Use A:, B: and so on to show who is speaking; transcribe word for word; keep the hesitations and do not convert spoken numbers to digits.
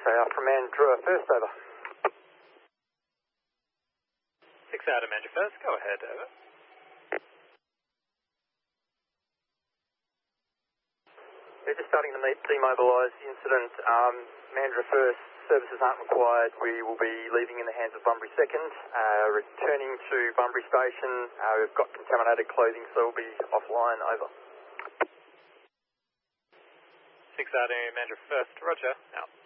A: A from Mandurah first, over.
B: six out of Mandurah first, go ahead, over.
A: We're just starting to demobilise the incident. Um, Mandurah first, services aren't required. We will be leaving in the hands of Bunbury second. Uh, returning to Bunbury station. Uh, we've got contaminated clothing, so we'll be offline, over.
B: six out of Mandurah first, roger, out.